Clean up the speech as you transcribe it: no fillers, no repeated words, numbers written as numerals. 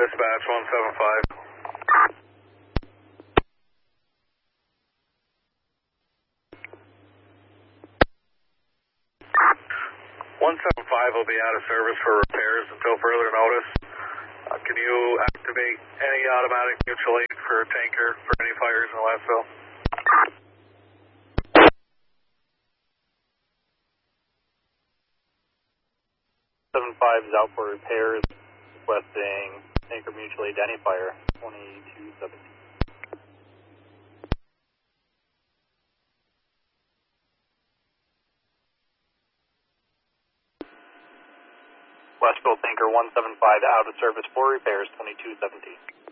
dispatch 175. 175 will be out of service for repairs until further notice. Can you activate any automatic mutual aid for a tanker for any fires in Westville? 75 is out for repairs, requesting tanker mutual aid to any fire, 2217. Westville tanker 175 out of service for repairs, 2217.